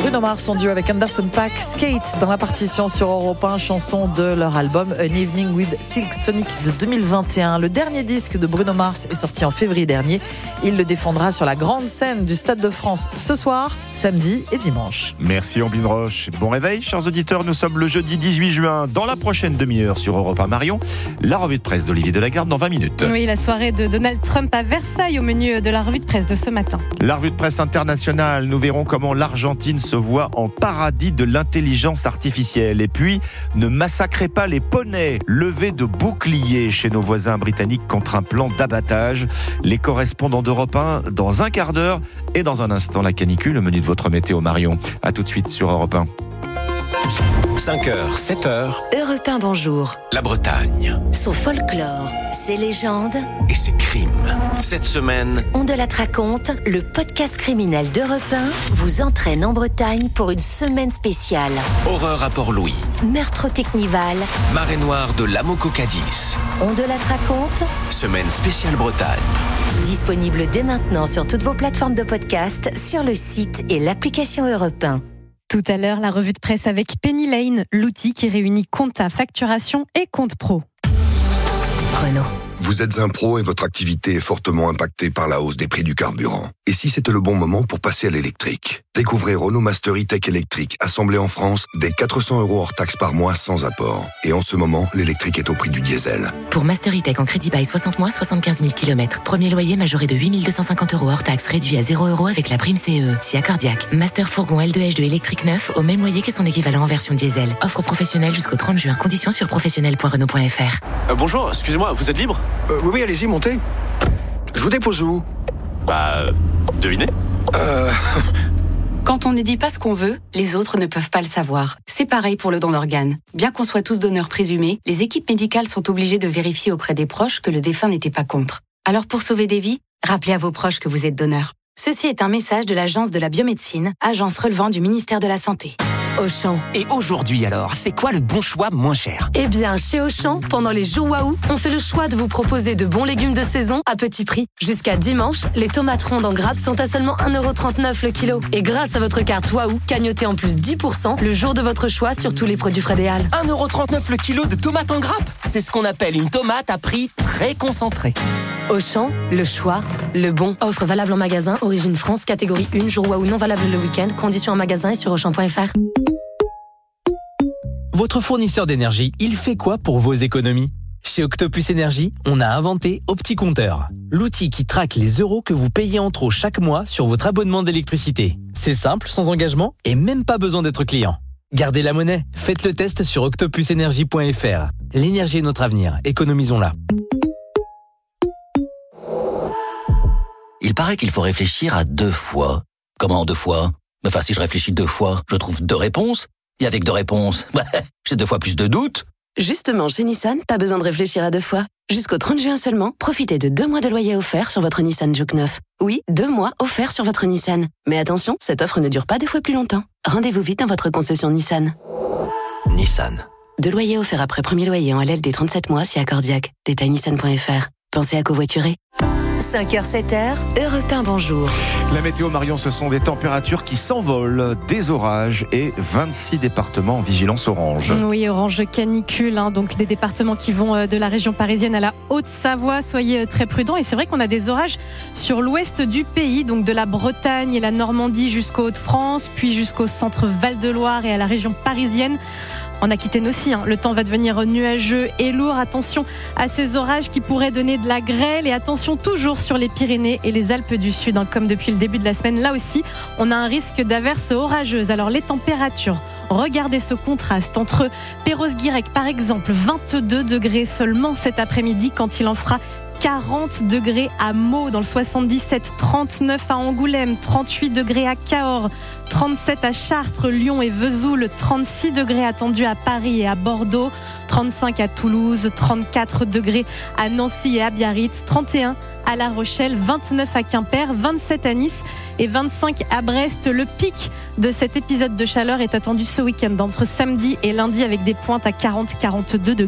Bruno Mars en duo avec Anderson .Paak, Skate dans la partition sur Europe 1, chanson de leur album An Evening with Silk Sonic de 2021. Le dernier disque de Bruno Mars est sorti en février dernier. Il le défendra sur la grande scène du Stade de France ce soir, samedi et dimanche. Merci Ambline Roche. Bon réveil, chers auditeurs. Nous sommes le jeudi 18 juin. Dans la prochaine demi-heure sur Europe 1 Marion, la revue de presse d'Olivier Delagarde dans 20 minutes. Oui, la soirée de Donald Trump à Versailles au menu de la revue de presse de ce matin. La revue de presse internationale, nous verrons comment l'Argentine se voit en paradis de l'intelligence artificielle. Et puis, ne massacrez pas les poneys. Levée de boucliers chez nos voisins britanniques contre un plan d'abattage. Les correspondants d'Europe 1 dans un quart d'heure et dans un instant la canicule, le menu de votre météo Marion. A tout de suite sur Europe 1. 5h, 7h. Europe 1, bonjour. La Bretagne. Son folklore, ses légendes et ses crimes. Cette semaine, On de la raconte, le podcast criminel d'Europe 1 vous entraîne en Bretagne pour une semaine spéciale. horreur à Port-Louis. Meurtre au Technival, Marée noire de l'Amoco-Cadiz. On de la raconte, Semaine spéciale Bretagne. disponible dès maintenant sur toutes vos plateformes de podcast, sur le site et l'application Europe 1. Tout à l'heure, la revue de presse avec Penny Lane, l'outil qui réunit compta, facturation et compte pro. Renault. Vous êtes un pro et votre activité est fortement impactée par la hausse des prix du carburant. Et si c'était le bon moment pour passer à l'électrique ? Découvrez Renault Master E-Tech électrique, assemblé en France, dès 400 € hors taxe par mois sans apport. Et en ce moment, l'électrique est au prix du diesel. Pour Master E-Tech en crédit bail 60 mois, 75 000 km. Premier loyer majoré de 8 250 € hors taxe, réduit à 0 € avec la prime CE. Si accordiaque. Master fourgon L2H2 électrique neuf, au même loyer que son équivalent en version diesel. Offre professionnelle jusqu'au 30 juin. Conditions sur professionnel.renault.fr. Bonjour, excusez-moi, vous êtes libre ? Oui, allez-y, montez. Je vous dépose où ? Devinez ? Quand on ne dit pas ce qu'on veut, les autres ne peuvent pas le savoir. C'est pareil pour le don d'organes. Bien qu'on soit tous donneurs présumés, les équipes médicales sont obligées de vérifier auprès des proches que le défunt n'était pas contre. Alors pour sauver des vies, rappelez à vos proches que vous êtes donneur. Ceci est un message de l'Agence de la biomédecine, agence relevant du ministère de la Santé. Auchan. Et aujourd'hui alors, c'est quoi le bon choix moins cher ? Eh bien, chez Auchan, pendant les jours Waouh, on fait le choix de vous proposer de bons légumes de saison à petit prix. Jusqu'à dimanche, les tomates rondes en grappe sont à seulement 1,39€ le kilo. Et grâce à votre carte Waouh, cagnotez en plus 10% le jour de votre choix sur tous les produits frais des Halles. 1,39€ le kilo de tomates en grappe ? C'est ce qu'on appelle une tomate à prix très concentré. Auchan, le choix, le bon. Offre valable en magasin, origine France, catégorie 1, jour Waouh non valable le week-end. Conditions en magasin et sur Auchan.fr. Votre fournisseur d'énergie, il fait quoi pour vos économies ? Chez Octopus Énergie, on a inventé OptiCompteur, l'outil qui traque les euros que vous payez en trop chaque mois sur votre abonnement d'électricité. C'est simple, sans engagement et même pas besoin d'être client. Gardez la monnaie, faites le test sur octopusenergie.fr. L'énergie est notre avenir, économisons-la. Il paraît qu'il faut réfléchir à 2 fois. Comment 2 fois ? Enfin, si je réfléchis 2 fois, je trouve 2 réponses. Et avec 2 réponses, j'ai 2 fois plus de doutes. Justement, chez Nissan, pas besoin de réfléchir à 2 fois. Jusqu'au 30 juin seulement, profitez de 2 mois de loyer offert sur votre Nissan Juke 9. Oui, 2 mois offerts sur votre Nissan. Mais attention, cette offre ne dure pas 2 fois plus longtemps. Rendez-vous vite dans votre concession Nissan. Nissan. 2 loyers offerts après premier loyer en LLD 37 mois si accordiaque. Détail nissan.fr. Pensez à covoiturer. 5h, 7h, Europe 1, bonjour. La météo Marion, ce sont des températures qui s'envolent, des orages et 26 départements en vigilance orange. Oui, orange canicule, donc des départements qui vont de la région parisienne à la Haute-Savoie. Soyez très prudents. Et c'est vrai qu'on a des orages sur l'ouest du pays, donc de la Bretagne et la Normandie jusqu'aux Hauts-de-France, puis jusqu'au centre Val-de-Loire et à la région parisienne. En Aquitaine aussi, le temps va devenir nuageux et lourd. Attention à ces orages qui pourraient donner de la grêle et attention toujours sur les Pyrénées et les Alpes du Sud. Comme depuis le début de la semaine, là aussi, on a un risque d'averses orageuses. Alors les températures, regardez ce contraste entre Perros-Guirec par exemple, 22 degrés seulement cet après-midi quand il en fera 40 degrés à Meaux dans le 77, 39 à Angoulême, 38 degrés à Cahors, 37 à Chartres, Lyon et Vesoul, 36 degrés attendus à Paris et à Bordeaux, 35 à Toulouse, 34 degrés à Nancy et à Biarritz, 31 à La Rochelle, 29 à Quimper, 27 à Nice et 25 à Brest. Le pic de cet épisode de chaleur est attendu ce week-end entre samedi et lundi avec des pointes à 40-42 degrés.